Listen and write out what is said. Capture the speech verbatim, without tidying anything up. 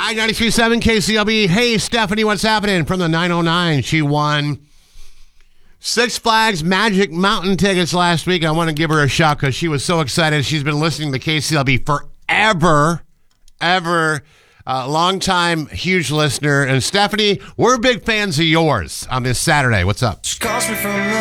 Hi, ninety-three point seven K C L B. Hey, Stephanie, what's happening? From the nine oh nine, she won Six Flags Magic Mountain tickets last week. I want to give her a shout because she was so excited. She's been listening to K C L B forever, ever. Uh, long time, huge listener. And Stephanie, we're big fans of yours on this Saturday. What's up? She calls me from